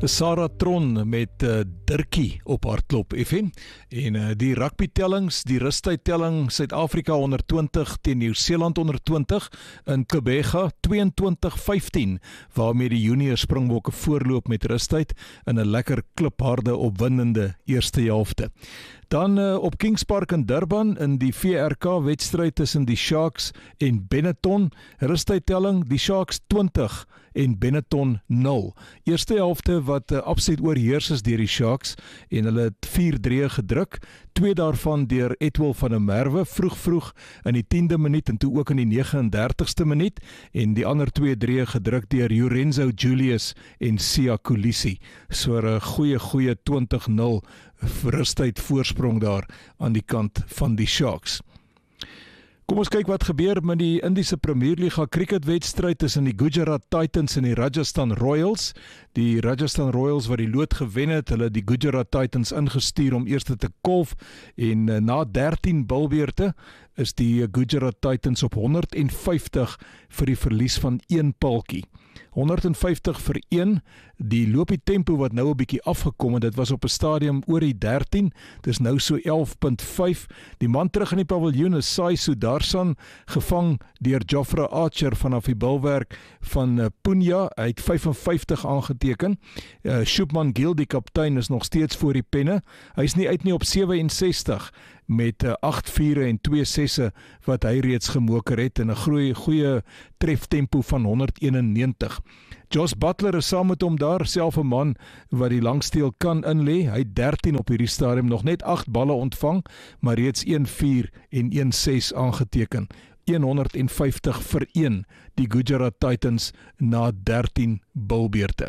Sarah Tron met Dirkie op Hartklop FM en die rugbytellings, die rustydtelling Suid-Afrika onder 20 teen Nieu-Seeland onder 20 in Kebega 22-15 waarmee die junior Springbokke voorloop met rustyd in 'n lekker klipharde opwindende eerste helfte. Dan op Kings Park in Durban in die VRK wedstryd tussen die Sharks en Benetton, rustydtelling die Sharks 20 en Benetton 0. Eerste helfte wat absoluut oorheers is deur die Sharks en hulle het 4-3 gedruk, 2 daarvan deur Etwil van der Merwe vroeg in die 10de minuut en toe ook in die 39ste minuut en die ander 2-3 gedruk deur Jurenzo Julius en Sia Kolisi. So 'n goeie 20-0 rustyd voorsprong daar aan die kant van die Sharks. Kom ons kyk wat gebeur met die Indiese Premier Liga cricketwedstryd tussen die Gujarat Titans en die Rajasthan Royals. Die Rajasthan Royals wat die lood gewen het, hulle die Gujarat Titans ingestuur om eerste te kolf en na 13 bilbeurte is die Gujarat Titans op 150 vir die verlies van 1 paltjie. 150 vir 1, die loopie tempo wat nou 'n bietjie afgekom het, dit was op 'n stadium oor die 13, dis nou so 11.5, die man terug in die paviljoen is Sai Sudarshan, gevang deur Jofra Archer vanaf die bilwerk van Punya, hy het 55 aangeteken, Shubman Gill, die kaptein, is nog steeds voor die penne, hy is nie uit nie op 67, met 8 vure en 2 sesse wat hy reeds gemoker het en 'n goeie treftempo van 191. Josh Butler is saam met hom daar, self 'n man wat die langsteel kan inlê. Hy het 13 op hierdie stadium, nog net 8 balle ontvang, maar reeds 1-4 en 1-6 aangeteken. 150 vir 1, die Gujarat Titans na 13 bilbeurte.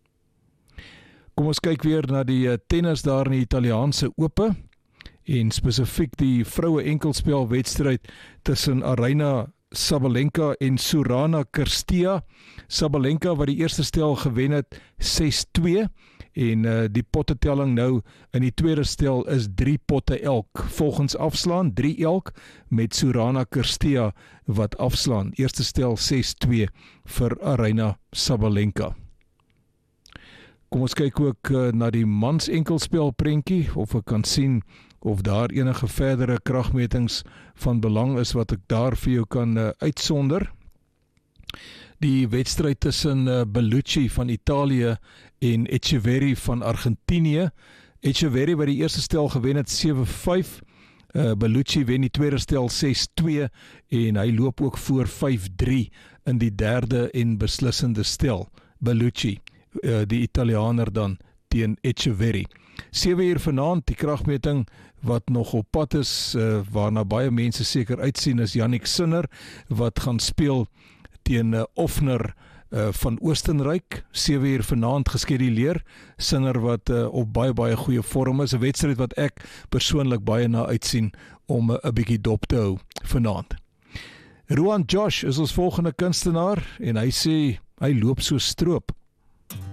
Kom ons kyk weer na die tennis daar in die Italiaanse Ope en spesifiek die vroue enkelspelwedstryd tussen Aryna Sabalenka en Sorana Cirstea. Sabalenka wat die eerste stel gewen het 6-2 en die pottetelling nou in die tweede stel is 3 potte elk. Volgens afslaan 3 elk met Sorana Cirstea wat afslaan. Eerste stel 6-2 vir Aryna Sabalenka. Kom ons kyk ook na die mans enkelspel prentjie of ek kan sien of daar enige verdere kragmetings van belang is wat ek daar vir jou kan uitsonder. Die wedstryd tussen Bellucci van Italië en Etcheverry van Argentinië. Etcheverry wat die eerste stel gewen het 7-5. Bellucci wen die tweede stel 6-2 en hy loop ook voor 5-3 in die derde en beslissende stel. Bellucci, die Italianer dan teen Etcheverry. 7 uur vanaand, die kragmeting wat nog op pad is, waarna baie mense seker uitsien, is Jannik Sinner, wat gaan speel teen Offner van Oostenryk, 7 uur vanaand geskeduleer. Sinner wat op baie goeie vorm is, 'n wedstryd wat ek persoonlik baie na uitsien om 'n bietjie dop te hou vanaand. Rowan Josh is ons volgende kunstenaar en hy sê, hy loop so stroop.